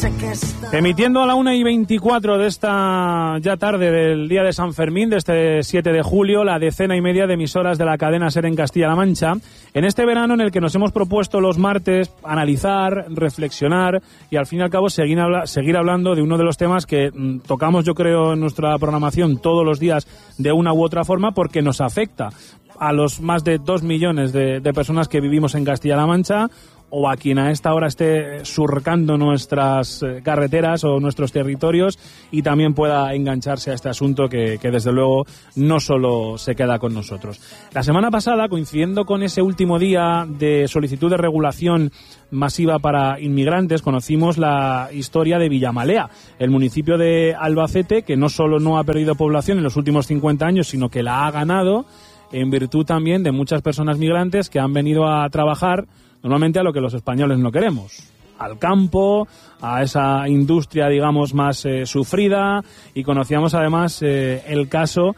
Emitiendo a la 1:24 de esta ya tarde del día de San Fermín, de este 7 de julio, la 10ª de emisoras de la cadena SER en Castilla-La Mancha, en este verano en el que nos hemos propuesto los martes analizar, reflexionar y al fin y al cabo seguir hablando de uno de los temas que tocamos, yo creo, en nuestra programación todos los días de una u otra forma, porque nos afecta a los más de 2 millones de personas que vivimos en Castilla-La Mancha, o a quien a esta hora esté surcando nuestras carreteras o nuestros territorios y también pueda engancharse a este asunto que desde luego no solo se queda con nosotros. La semana pasada, coincidiendo con ese último día de solicitud de regulación masiva para inmigrantes, conocimos la historia de Villamalea, el municipio de Albacete, que no solo no ha perdido población en los últimos 50 años, sino que la ha ganado en virtud también de muchas personas migrantes que han venido a trabajar normalmente a lo que los españoles no queremos, al campo, a esa industria, digamos, más sufrida, y conocíamos además el caso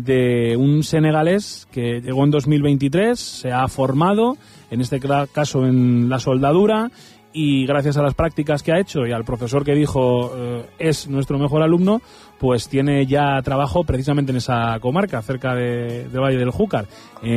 de un senegalés que llegó en 2023, se ha formado, en este caso en la soldadura, y gracias a las prácticas que ha hecho y al profesor que dijo es nuestro mejor alumno, pues tiene ya trabajo precisamente en esa comarca, cerca de Valle del Júcar,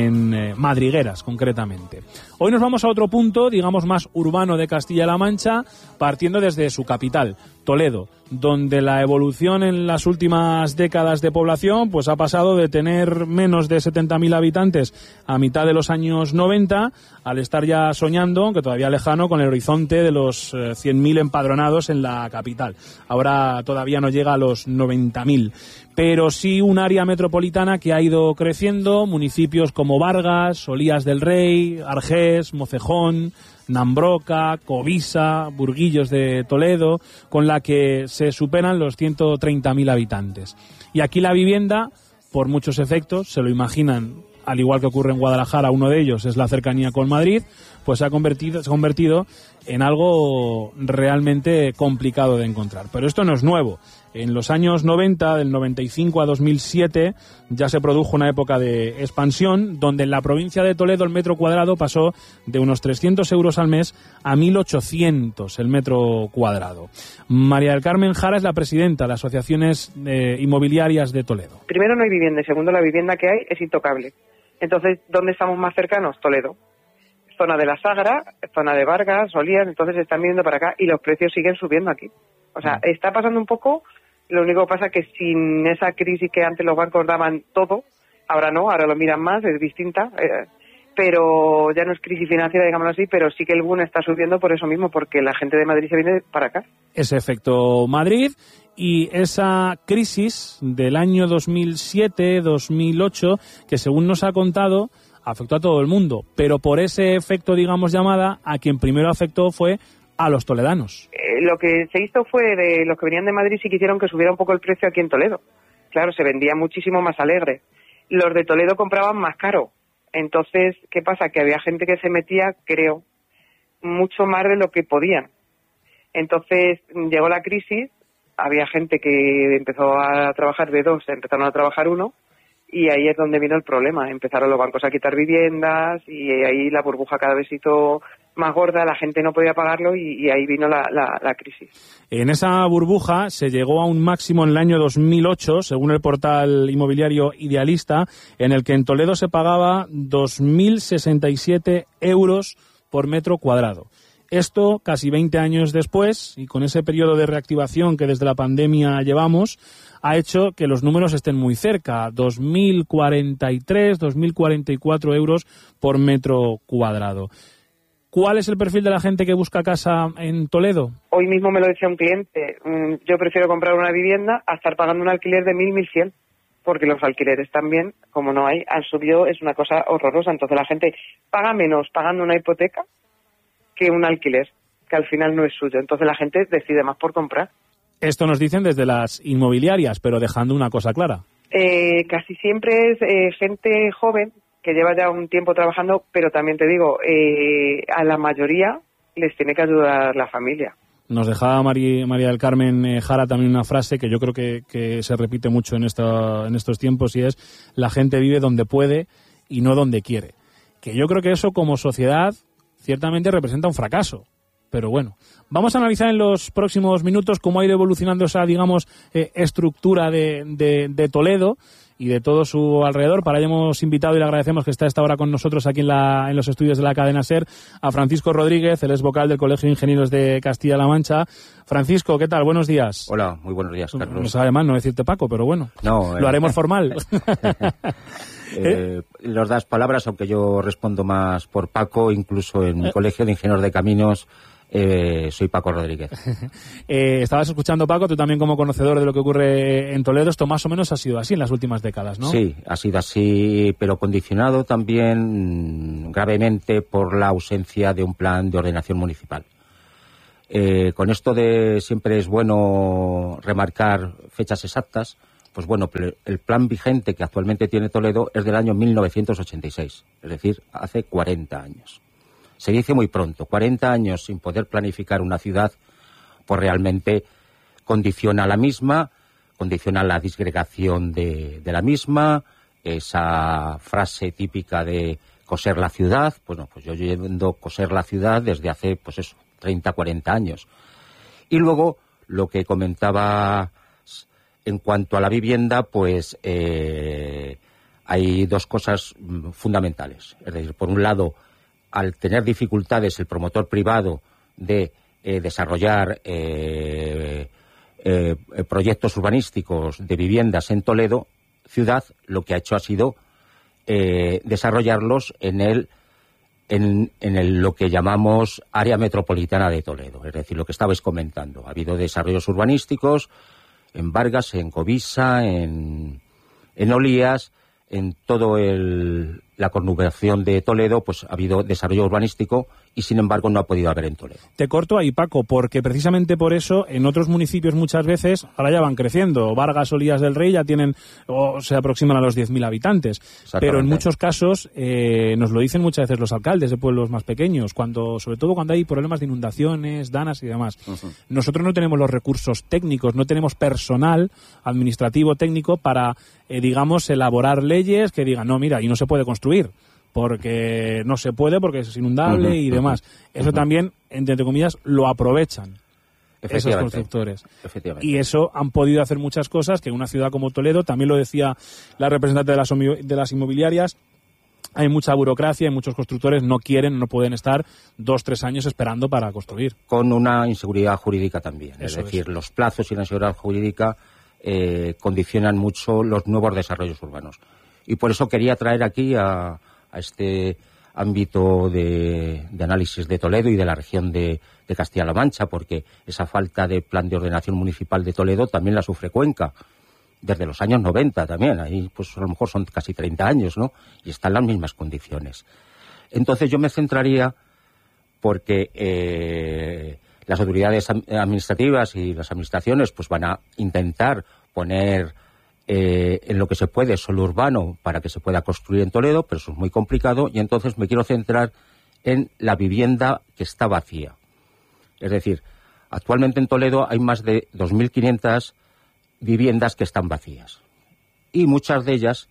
en Madrigueras concretamente. Hoy nos vamos a otro punto, digamos más urbano de Castilla-La Mancha, partiendo desde su capital, Toledo, donde la evolución en las últimas décadas de población pues ha pasado de tener menos de 70.000 habitantes a mitad de los años 90, al estar ya soñando, aunque todavía lejano, con el horizonte de los 100.000 empadronados en la capital. Ahora todavía no llega a los 90.000, pero sí un área metropolitana que ha ido creciendo, municipios como Vargas, Solías del Rey, Argés, Mocejón, Nambroca, Covisa, Burguillos de Toledo, con la que se superan los 130.000 habitantes. Y aquí la vivienda, por muchos efectos, se lo imaginan, al igual que ocurre en Guadalajara, uno de ellos es la cercanía con Madrid, pues se ha convertido en algo realmente complicado de encontrar. Pero esto no es nuevo. En los años 90, del 95 a 2007, ya se produjo una época de expansión, donde en la provincia de Toledo el metro cuadrado pasó de unos 300 euros al mes a 1.800 el metro cuadrado. María del Carmen Jara es la presidenta de Asociaciones Inmobiliarias de Toledo. Primero, no hay vivienda, y segundo, la vivienda que hay es intocable. Entonces, ¿dónde estamos más cercanos? Toledo. Zona de la Sagra, zona de Vargas, Solías, entonces están viniendo para acá y los precios siguen subiendo aquí. O sea, está pasando un poco, lo único que pasa es que sin esa crisis que antes los bancos daban todo, ahora no, ahora lo miran más, es distinta, pero ya no es crisis financiera, digámoslo así, pero sí que el boom está subiendo por eso mismo, porque la gente de Madrid se viene para acá. Ese efecto Madrid y esa crisis del año 2007-2008, que según nos ha contado, afectó a todo el mundo, pero por ese efecto, digamos, llamada, a quien primero afectó fue a los toledanos. Lo que se hizo fue, de los que venían de Madrid, sí quisieron que subiera un poco el precio aquí en Toledo. Claro, se vendía muchísimo más alegre. Los de Toledo compraban más caro. Entonces, ¿qué pasa? Que había gente que se metía, creo, mucho más de lo que podían. Entonces, llegó la crisis, había gente que empezó a trabajar de 2, empezaron a trabajar 1, y ahí es donde vino el problema. Empezaron los bancos a quitar viviendas y ahí la burbuja cada vez hizo más gorda, la gente no podía pagarlo y ahí vino la crisis. En esa burbuja se llegó a un máximo en el año 2008, según el portal inmobiliario Idealista, en el que en Toledo se pagaba 2.067 euros por metro cuadrado. Esto, casi 20 años después, y con ese periodo de reactivación que desde la pandemia llevamos, ha hecho que los números estén muy cerca, 2.043, 2.044 euros por metro cuadrado. ¿Cuál es el perfil de la gente que busca casa en Toledo? Hoy mismo me lo decía un cliente, yo prefiero comprar una vivienda a estar pagando un alquiler de 1.100, porque los alquileres también, como no hay, han subido, es una cosa horrorosa. Entonces la gente paga menos pagando una hipoteca que un alquiler, que al final no es suyo. Entonces la gente decide más por comprar. Esto nos dicen desde las inmobiliarias, pero dejando una cosa clara. Casi siempre es gente joven que lleva ya un tiempo trabajando, pero también te digo, a la mayoría les tiene que ayudar la familia. Nos dejaba María del Carmen Jara también una frase que yo creo que se repite mucho en estos tiempos, y es: la gente vive donde puede y no donde quiere. Que yo creo que eso como sociedad ciertamente representa un fracaso. pero bueno. Vamos a analizar en los próximos minutos cómo ha ido evolucionando esa, digamos, estructura de Toledo y de todo su alrededor. Para ello hemos invitado y le agradecemos que está a esta hora con nosotros aquí en los estudios de la cadena SER a Francisco Rodríguez, él es vocal del Colegio de Ingenieros de Castilla-La Mancha. Francisco, ¿qué tal? Buenos días. Hola, muy buenos días, Carlos. No sabe mal no decirte Paco, pero bueno, lo haremos formal. Los das palabras, aunque yo respondo más por Paco, incluso en mi Colegio de Ingenieros de Caminos. Soy Paco Rodríguez. Estabas escuchando, Paco, tú también como conocedor de lo que ocurre en Toledo. Esto más o menos ha sido así en las últimas décadas, ¿no? Sí, ha sido así, pero condicionado también gravemente por la ausencia de un plan de ordenación municipal. Con esto de siempre es bueno remarcar fechas exactas, pues bueno, el plan vigente que actualmente tiene Toledo es del año 1986, es decir, hace 40 años. Se dice muy pronto, 40 años sin poder planificar una ciudad, pues realmente condiciona la misma, condiciona la disgregación de la misma, esa frase típica de coser la ciudad. Bueno, pues yo llevo coser la ciudad desde hace, pues eso, 30, 40 años. Y luego, lo que comentaba en cuanto a la vivienda, pues hay dos cosas fundamentales. Es decir, por un lado, al tener dificultades el promotor privado de desarrollar proyectos urbanísticos de viviendas en Toledo ciudad, lo que ha hecho ha sido desarrollarlos en lo que llamamos área metropolitana de Toledo, es decir, lo que estabais comentando. Ha habido desarrollos urbanísticos en Vargas, en Covisa, en Olías, en todo la conurbación de Toledo, pues ha habido desarrollo urbanístico y, sin embargo, no ha podido haber en Toledo. Te corto ahí, Paco, porque precisamente por eso en otros municipios muchas veces, ahora ya van creciendo, Vargas, Olías del Rey ya tienen, o se aproximan a los 10.000 habitantes, pero en muchos casos nos lo dicen muchas veces los alcaldes de pueblos más pequeños, sobre todo cuando hay problemas de inundaciones, danas y demás. Uh-huh. Nosotros no tenemos los recursos técnicos, no tenemos personal administrativo técnico para, digamos, elaborar leyes que digan, no, mira, y no se puede construir, porque no se puede, porque es inundable y demás. Eso también, entre comillas, lo aprovechan esos constructores. Y eso han podido hacer muchas cosas que en una ciudad como Toledo, también lo decía la representante de las inmobiliarias, hay mucha burocracia y muchos constructores no pueden estar 2-3 años esperando para construir. Con una inseguridad jurídica también. Es decir, los plazos y la inseguridad jurídica condicionan mucho los nuevos desarrollos urbanos. Y por eso quería traer aquí a este ámbito de análisis de Toledo y de la región de Castilla-La Mancha, porque esa falta de plan de ordenación municipal de Toledo también la sufre Cuenca, desde los años 90 también, ahí pues a lo mejor son casi 30 años, ¿no? Y están las mismas condiciones. Entonces yo me centraría, porque las autoridades administrativas y las administraciones pues van a intentar poner en lo que se puede suelo urbano para que se pueda construir en Toledo, pero eso es muy complicado, y entonces me quiero centrar en la vivienda que está vacía. Es decir, actualmente en Toledo hay más de 2.500 viviendas que están vacías, y muchas de ellas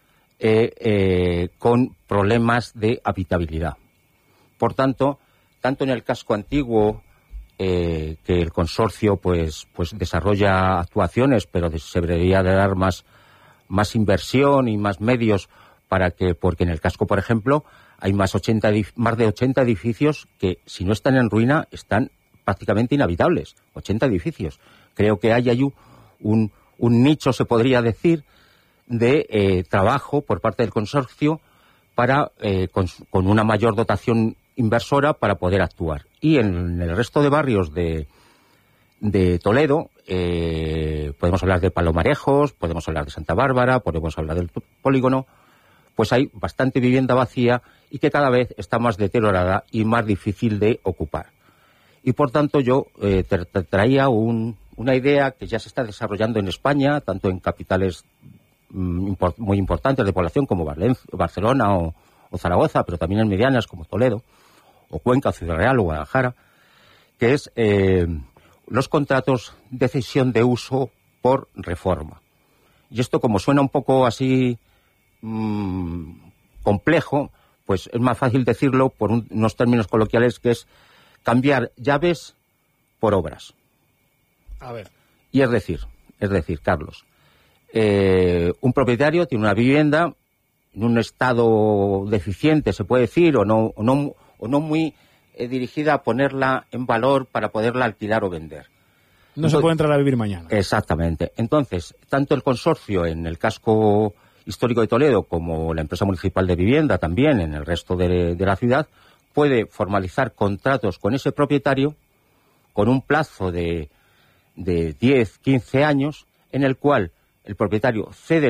con problemas de habitabilidad. Por tanto, tanto en el casco antiguo, que el consorcio pues desarrolla actuaciones, pero se debería de dar más inversión y más medios porque en el casco, por ejemplo, hay más de 80 edificios que, si no están en ruina, están prácticamente inhabitables. 80 edificios. Creo que hay un nicho, se podría decir, de trabajo por parte del consorcio para con una mayor dotación inversora para poder actuar. Y en el resto de barrios de Toledo podemos hablar de Palomarejos, podemos hablar de Santa Bárbara, podemos hablar del Polígono, pues hay bastante vivienda vacía y que cada vez está más deteriorada y más difícil de ocupar. Y por tanto yo traía una idea que ya se está desarrollando en España, tanto en capitales muy importantes de población como Barcelona o Zaragoza, pero también en medianas como Toledo, o Cuenca, Ciudad Real o Guadalajara, que es los contratos de cesión de uso por reforma. Y esto, como suena un poco así complejo, pues es más fácil decirlo por unos términos coloquiales, que es cambiar llaves por obras. A ver. Y es decir, Carlos, un propietario tiene una vivienda en un estado deficiente, se puede decir, o no muy dirigida a ponerla en valor para poderla alquilar o vender. No se puede entrar a vivir mañana. Exactamente. Entonces, tanto el consorcio en el casco histórico de Toledo como la empresa municipal de vivienda también en el resto de la ciudad puede formalizar contratos con ese propietario con un plazo de 10, 15 años en el cual el propietario cede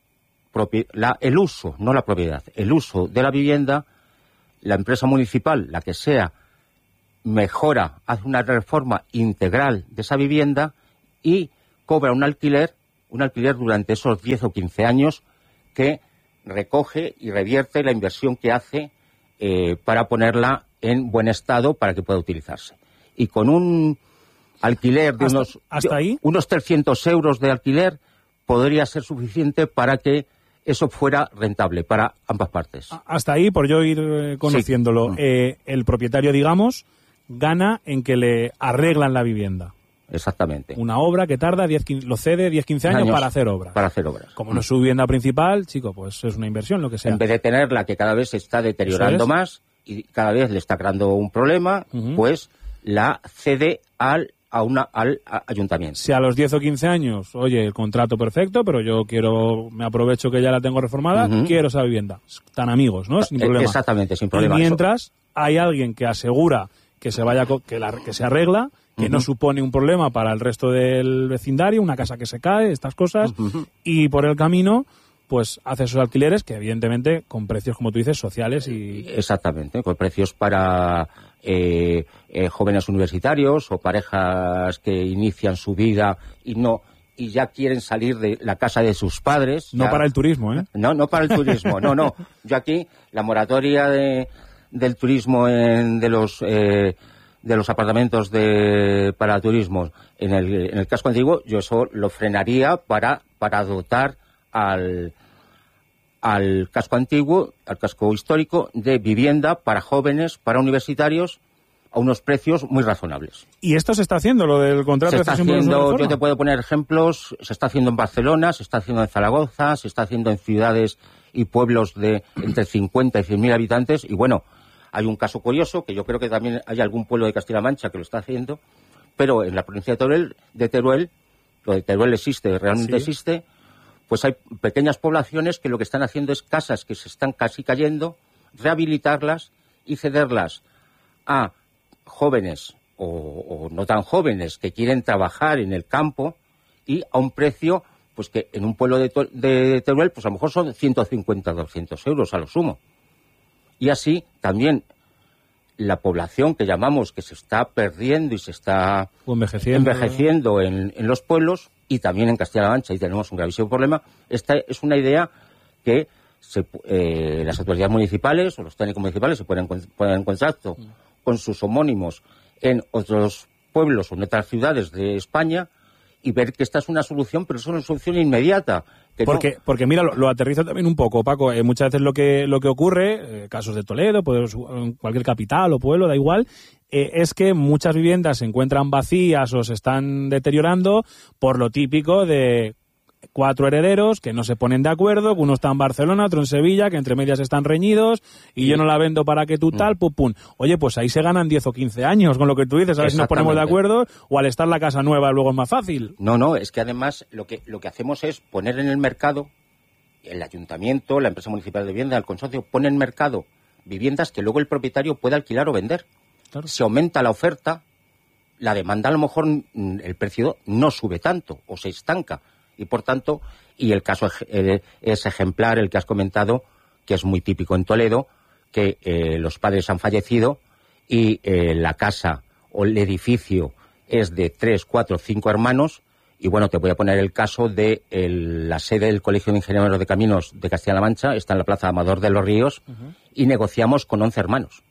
el uso, no la propiedad, el uso de la vivienda, la empresa municipal, la que sea, mejora, hace una reforma integral de esa vivienda y cobra un alquiler durante esos 10 o 15 años que recoge y revierte la inversión que hace para ponerla en buen estado para que pueda utilizarse. Y con un alquiler de unos 300 euros de alquiler podría ser suficiente para que eso fuera rentable para ambas partes. Hasta ahí, por yo ir conociéndolo, sí. El propietario, digamos, gana en que le arreglan la vivienda. Exactamente. Una obra que tarda, lo cede 10-15 años para hacer obras. Para hacer obras. Como no es su vivienda principal, chico, pues es una inversión, lo que sea. En vez de tenerla que cada vez se está deteriorando más y cada vez le está creando un problema, pues la cede al ayuntamiento. Si a los 10 o 15 años, oye, el contrato perfecto, pero yo me aprovecho que ya la tengo reformada, quiero esa vivienda. Están amigos, ¿no? Sin problema. Exactamente, sin problema. Y mientras hay alguien que asegura que se vaya, que se arregla, que no supone un problema para el resto del vecindario, una casa que se cae, estas cosas, y por el camino pues hace esos alquileres que evidentemente con precios, como tú dices, sociales y... Exactamente, con precios para jóvenes universitarios o parejas que inician su vida y ya quieren salir de la casa de sus padres. No para el turismo, ¿eh? No para el turismo, no. Yo aquí, la moratoria del turismo de los apartamentos para turismo en el casco antiguo, yo eso lo frenaría para dotar al casco antiguo, al casco histórico, de vivienda para jóvenes, para universitarios, a unos precios muy razonables. ¿Y esto se está haciendo, lo del contrato de cesión por uso de reforma? Yo te puedo poner ejemplos, se está haciendo en Barcelona, se está haciendo en Zaragoza, se está haciendo en ciudades y pueblos de entre 50 y 100.000 habitantes, y bueno, hay un caso curioso, que yo creo que también hay algún pueblo de Castilla-La Mancha que lo está haciendo, pero en la provincia de Teruel, lo de Teruel existe, realmente existe, pues hay pequeñas poblaciones que lo que están haciendo es casas que se están casi cayendo, rehabilitarlas y cederlas a jóvenes o no tan jóvenes que quieren trabajar en el campo y a un precio pues que en un pueblo de Teruel pues a lo mejor son 150, 200 euros a lo sumo. Y así también la población que llamamos que se está perdiendo y se está envejeciendo en los pueblos y también en Castilla-La Mancha, y tenemos un gravísimo problema. Esta es una idea que las autoridades municipales o los técnicos municipales se ponen en contacto con sus homónimos en otros pueblos o en otras ciudades de España y ver que esta es una solución, pero es una solución inmediata. Porque mira, lo aterrizo también un poco, Paco. Muchas veces lo que ocurre, casos de Toledo, en cualquier capital o pueblo, da igual, es que muchas viviendas se encuentran vacías o se están deteriorando por lo típico de 4 herederos que no se ponen de acuerdo, que uno está en Barcelona, otro en Sevilla, que entre medias están reñidos y yo no la vendo para que tú tal, pum. Oye, pues ahí se ganan 10 o 15 años con lo que tú dices, a ver si nos ponemos de acuerdo o al estar la casa nueva luego es más fácil. No, es que además lo que hacemos es poner en el mercado, el ayuntamiento, la empresa municipal de vivienda, el consorcio, pone en mercado viviendas que luego el propietario puede alquilar o vender. Claro. Se aumenta la oferta, la demanda a lo mejor el precio no sube tanto o se estanca. Y por tanto, y el caso es ejemplar, el que has comentado, que es muy típico en Toledo, que los padres han fallecido y la casa o el edificio es de 3, 4, 5 hermanos. Y bueno, te voy a poner el caso de la sede del Colegio de Ingenieros de Caminos de Castilla-La Mancha, está en la Plaza Amador de los Ríos, y negociamos con 11 hermanos.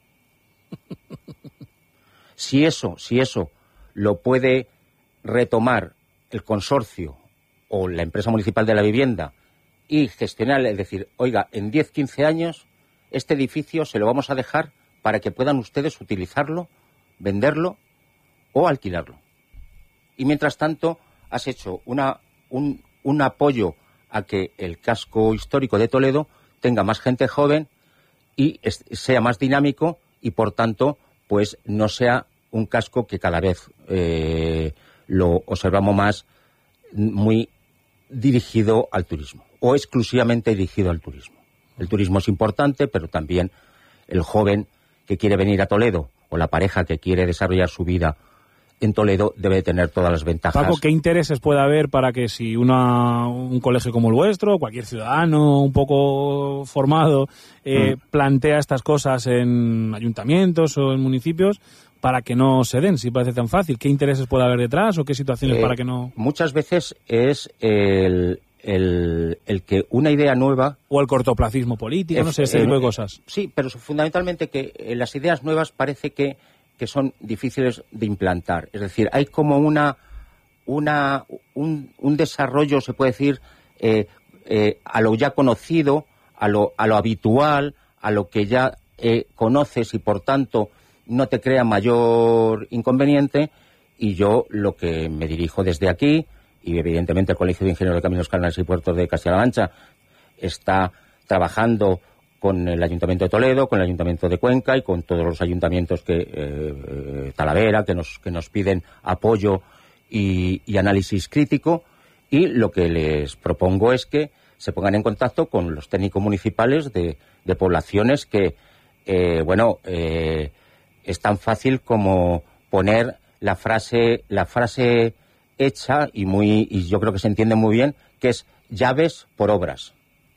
Si eso lo puede retomar el consorcio o la empresa municipal de la vivienda y gestionar, es decir, oiga, en 10, 15 años este edificio se lo vamos a dejar para que puedan ustedes utilizarlo venderlo o alquilarlo. Y mientras tanto has hecho un apoyo a que el casco histórico de Toledo tenga más gente joven y sea más dinámico y, por tanto, pues no sea un casco que cada vez lo observamos más muy dirigido al turismo o exclusivamente dirigido al turismo. El turismo es importante, pero también el joven que quiere venir a Toledo o la pareja que quiere desarrollar su vida en Toledo debe tener todas las ventajas. Paco, ¿qué intereses puede haber para que si un colegio como el vuestro, cualquier ciudadano un poco formado, plantea estas cosas en ayuntamientos o en municipios para que no se den, si parece tan fácil? ¿Qué intereses puede haber detrás o qué situaciones para que no...? Muchas veces es el que una idea nueva... O el cortoplacismo político, no sé, ese tipo de cosas. Sí, pero fundamentalmente que las ideas nuevas parece que son difíciles de implantar. Es decir, hay como un desarrollo, se puede decir, a lo ya conocido, a lo habitual, a lo que ya conoces y, por tanto, no te crea mayor inconveniente. Y yo lo que me dirijo desde aquí, y evidentemente el Colegio de Ingenieros de Caminos, Canales y Puertos de Castilla-La Mancha está trabajando con el Ayuntamiento de Toledo, con el Ayuntamiento de Cuenca y con todos los ayuntamientos Talavera, que nos piden apoyo y análisis crítico, y lo que les propongo es que se pongan en contacto con los técnicos municipales de poblaciones que, es tan fácil como poner la frase hecha y yo creo que se entiende muy bien, que es llaves por obras.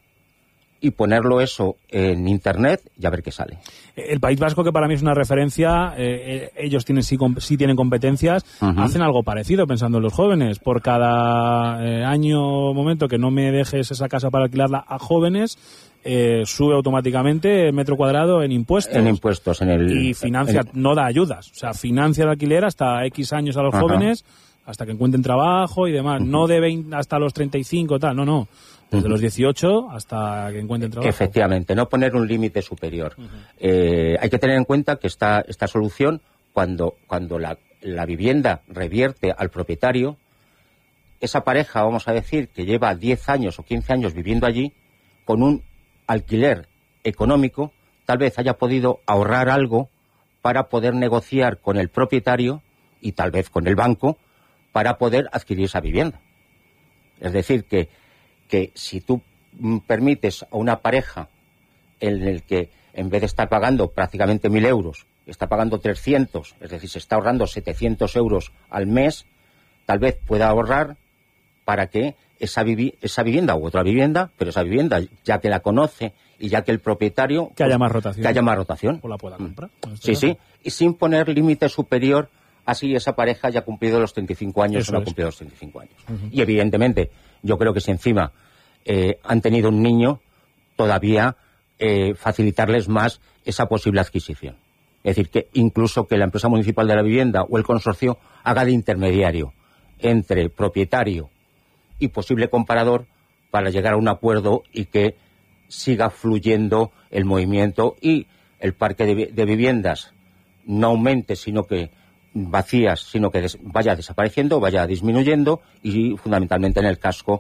Y ponerlo eso en Internet y a ver qué sale. El País Vasco, que para mí es una referencia, ellos sí tienen competencias, hacen algo parecido pensando en los jóvenes. Por cada año o momento que no me dejes esa casa para alquilarla a jóvenes, sube automáticamente el metro cuadrado en impuestos. En impuestos. Y financia, no da ayudas. O sea, financia el alquiler hasta X años a los jóvenes, hasta que encuentren trabajo y demás. No de hasta los 35, tal, no. Desde los 18 hasta que encuentren trabajo. Efectivamente, no poner un límite superior. Hay que tener en cuenta que esta solución, cuando la vivienda revierte al propietario, esa pareja, vamos a decir, que lleva 10 años o 15 años viviendo allí, con un alquiler económico, tal vez haya podido ahorrar algo para poder negociar con el propietario y tal vez con el banco para poder adquirir esa vivienda. Es decir, que si tú permites a una pareja en el que en vez de estar pagando prácticamente 1.000 euros, está pagando 300, es decir, se está ahorrando 700 euros al mes, tal vez pueda ahorrar para que esa vivienda u otra vivienda, pero esa vivienda, ya que la conoce y ya que el propietario... Que haya más rotación. Que haya más rotación. O la pueda comprar. Sí, y sin poner límite superior, así esa pareja ya ha cumplido los 35 años o no ha cumplido los 35 años. Y evidentemente, yo creo que si encima han tenido un niño, todavía facilitarles más esa posible adquisición. Es decir, que incluso que la empresa municipal de la vivienda o el consorcio haga de intermediario entre propietario y posible comprador para llegar a un acuerdo y que siga fluyendo el movimiento y el parque de viviendas no aumente, sino que vacías, sino que vaya desapareciendo, vaya disminuyendo y fundamentalmente en el casco,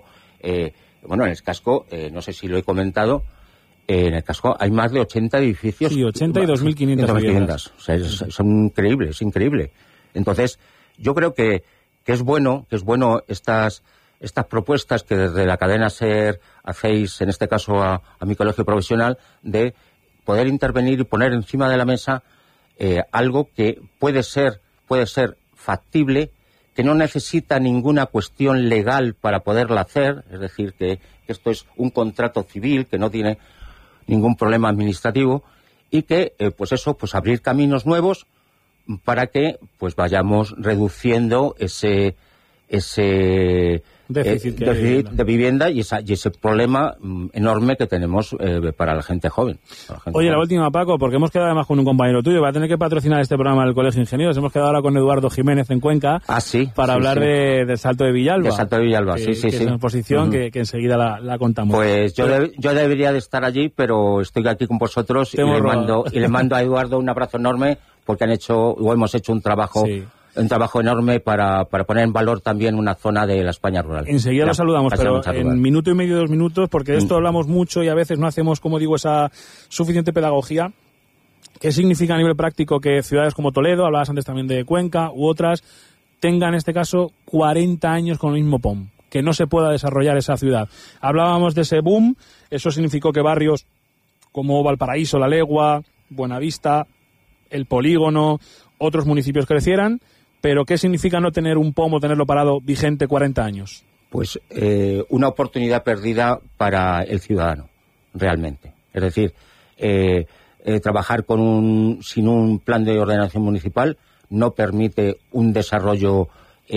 no sé si lo he comentado, en el casco hay más de 80 edificios. Sí, 80 y 2.500 viviendas. O sea, es increíble, es increíble. Entonces, yo creo que es bueno estas propuestas que desde la cadena SER hacéis, en este caso a mi colegio profesional, de poder intervenir y poner encima de la mesa algo que puede ser factible, que no necesita ninguna cuestión legal para poderla hacer, es decir, que esto es un contrato civil, que no tiene ningún problema administrativo y que, abrir caminos nuevos para que, vayamos reduciendo ese déficit de vivienda y ese problema enorme que tenemos para la gente joven. Oye, la última, Paco, porque hemos quedado además con un compañero tuyo, va a tener que patrocinar este programa del Colegio de Ingenieros. Hemos quedado ahora con Eduardo Jiménez en Cuenca para hablar del Salto de Villalba. Del Salto de Villalba, que es una exposición que enseguida la contamos. Pues yo debería de estar allí, pero estoy aquí con vosotros y le mando a Eduardo un abrazo enorme porque hemos hecho un trabajo... Un trabajo enorme para poner en valor también una zona de la España rural. Enseguida lo saludamos, pero en minuto y medio, 2 minutos, porque de esto hablamos mucho y a veces no hacemos, como digo, esa suficiente pedagogía. ¿Qué significa a nivel práctico que ciudades como Toledo, hablabas antes también de Cuenca u otras, tengan en este caso 40 años con el mismo POM? Que no se pueda desarrollar esa ciudad. Hablábamos de ese boom, eso significó que barrios como Valparaíso, La Legua, Buenavista, El Polígono, otros municipios crecieran. Pero ¿qué significa no tener un POM o tenerlo parado vigente 40 años? Pues una oportunidad perdida para el ciudadano, realmente. Es decir, trabajar sin un plan de ordenación municipal no permite un desarrollo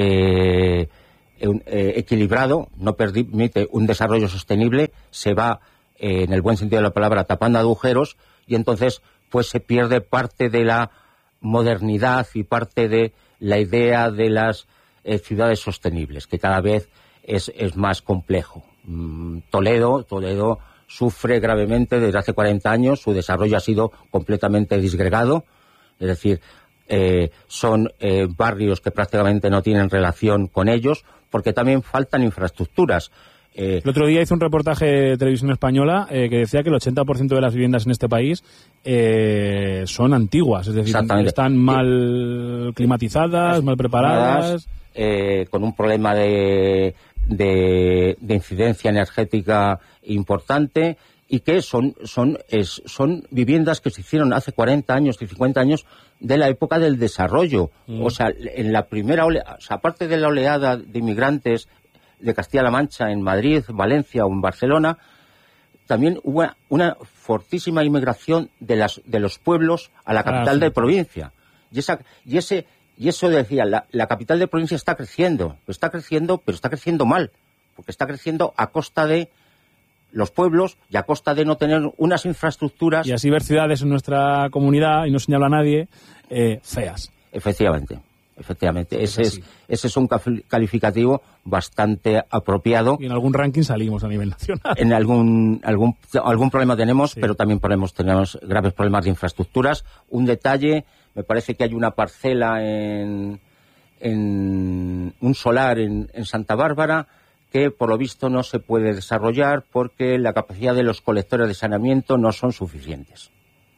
equilibrado, no permite un desarrollo sostenible, se va, en el buen sentido de la palabra, tapando agujeros y entonces pues se pierde parte de la modernidad y parte de la idea de las ciudades sostenibles, que cada vez es más complejo. Toledo sufre gravemente desde hace 40 años, su desarrollo ha sido completamente disgregado, es decir, son barrios que prácticamente no tienen relación con ellos, porque también faltan infraestructuras. El otro día hice un reportaje de Televisión Española que decía que el 80% de las viviendas en este país son antiguas, es decir, están mal climatizadas, mal preparadas. Con un problema de incidencia energética importante y que son viviendas que se hicieron hace 40 años y 50 años de la época del desarrollo. O sea, en la primera aparte de la oleada de inmigrantes de Castilla-La Mancha en Madrid, Valencia o en Barcelona, también hubo una fortísima inmigración de los pueblos a la capital de provincia. Y eso decía, la capital de provincia está creciendo, pero está creciendo mal, porque está creciendo a costa de los pueblos y a costa de no tener unas infraestructuras. Y así ver ciudades en nuestra comunidad, y no señalo a nadie, feas. Efectivamente. Ese es un calificativo bastante apropiado. Y en algún ranking salimos a nivel nacional. En algún problema tenemos, pero también tenemos graves problemas de infraestructuras. Un detalle, me parece que hay una parcela en un solar en Santa Bárbara que por lo visto no se puede desarrollar porque la capacidad de los colectores de saneamiento no son suficientes.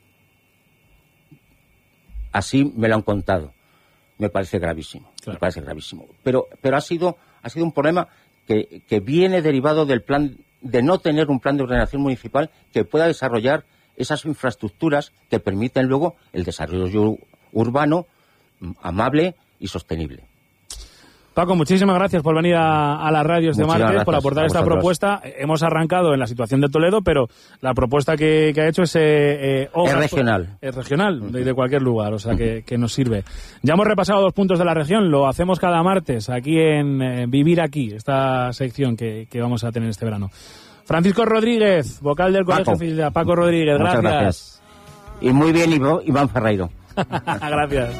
Así me lo han contado. Me parece gravísimo. Claro. Me parece gravísimo. Pero ha sido un problema que viene derivado del plan de no tener un plan de ordenación municipal que pueda desarrollar esas infraestructuras que permiten luego el desarrollo urbano amable y sostenible. Paco, muchísimas gracias por venir a las radios de martes, por aportar esta propuesta. Hemos arrancado en la situación de Toledo, pero la propuesta que ha hecho es regional. Es regional, de cualquier lugar, o sea que nos sirve. Ya hemos repasado 2 puntos de la región, lo hacemos cada martes aquí en Vivir Aquí, esta sección que vamos a tener este verano. Francisco Rodríguez, vocal del Colegio Oficial. Paco Rodríguez, gracias. Y muy bien, Iván Ferreiro. Gracias.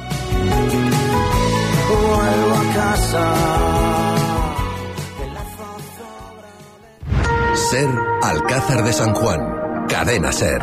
Vuelvo a casa. SER Alcázar de San Juan. Cadena SER.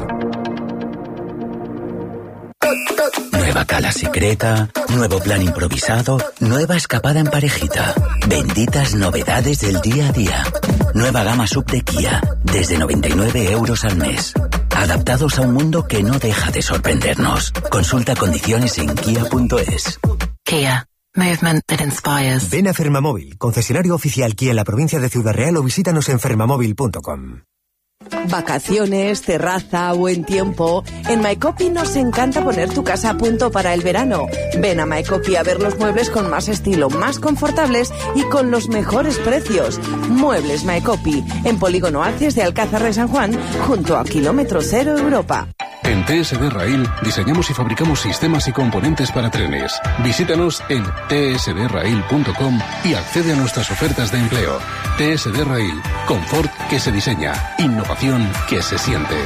Nueva cala secreta, nuevo plan improvisado, nueva escapada en parejita. Benditas novedades del día a día. Nueva gama sub de Kia, desde 99 € al mes. Adaptados a un mundo que no deja de sorprendernos. Consulta condiciones en kia.es. Kia. Movement that inspires. Ven a Fermamóvil, concesionario oficial Kia en la provincia de Ciudad Real, o visítanos en fermamóvil.com. Vacaciones, terraza, buen tiempo. En MyCopy nos encanta poner tu casa a punto para el verano. Ven a MyCopy a ver los muebles con más estilo, más confortables y con los mejores precios. Muebles MyCopy, en Polígono Arces de Alcázar de San Juan, junto a Kilómetro Cero Europa. En TSD Rail diseñamos y fabricamos sistemas y componentes para trenes. Visítanos en tsdrail.com y accede a nuestras ofertas de empleo. TSD Rail, confort que se diseña, innovación que se siente.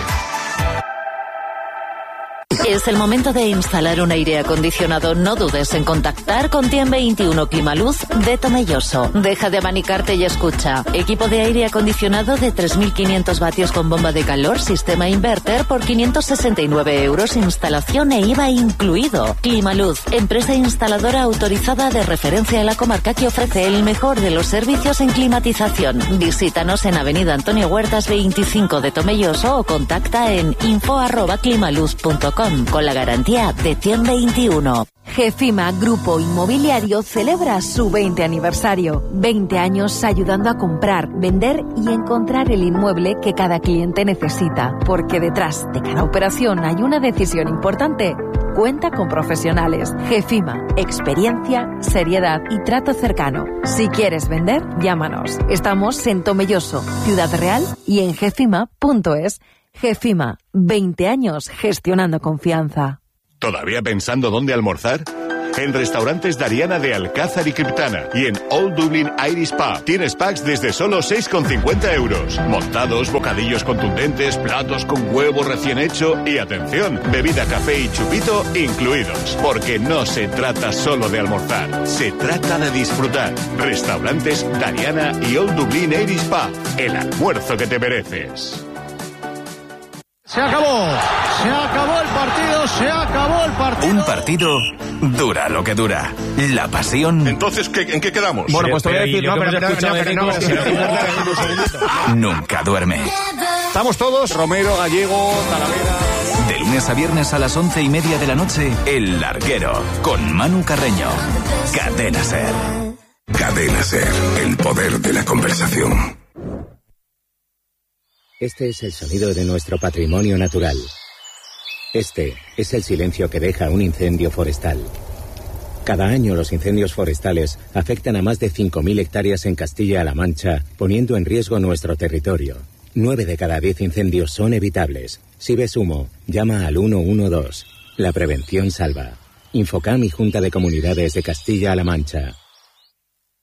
Es el momento de instalar un aire acondicionado. No dudes en contactar con Tiem21 Climaluz de Tomelloso. Deja de abanicarte y escucha. Equipo de aire acondicionado de 3.500 vatios con bomba de calor, sistema inverter por 569 €, instalación e IVA incluido. Climaluz, empresa instaladora autorizada de referencia en la comarca que ofrece el mejor de los servicios en climatización. Visítanos en Avenida Antonio Huertas 25 de Tomelloso o contacta en info@climaluz.com. Con la garantía de Tiem21. GEFIMA Grupo Inmobiliario celebra su 20 aniversario. 20 años ayudando a comprar, vender y encontrar el inmueble que cada cliente necesita. Porque detrás de cada operación hay una decisión importante. Cuenta con profesionales. GEFIMA, experiencia, seriedad y trato cercano. Si quieres vender, llámanos. Estamos en Tomelloso, Ciudad Real y en gefima.es. GEFIMA, 20 años gestionando confianza. ¿Todavía pensando dónde almorzar? En Restaurantes Dariana de Alcázar y Criptana y en Old Dublin Irish Pub tienes packs desde solo 6,50 €. Montados, bocadillos contundentes, platos con huevo recién hecho y, atención, bebida, café y chupito incluidos. Porque no se trata solo de almorzar, se trata de disfrutar. Restaurantes Dariana y Old Dublin Irish Pub, el almuerzo que te mereces. Se acabó el partido, se acabó el partido. Un partido dura lo que dura. La pasión. Entonces, ¿en qué quedamos? Bueno, pues te voy a decir, nunca duerme. Estamos todos, Romero, Gallego, Talavera. De lunes a viernes a las 11:30 de la noche, El Larguero, con Manu Carreño. Cadena SER. Cadena SER, el poder de la conversación. Este es el sonido de nuestro patrimonio natural. Este es el silencio que deja un incendio forestal. Cada año los incendios forestales afectan a más de 5.000 hectáreas en Castilla-La Mancha, poniendo en riesgo nuestro territorio. 9 de cada 10 incendios son evitables. Si ves humo, llama al 112. La prevención salva. Infocam y Junta de Comunidades de Castilla-La Mancha.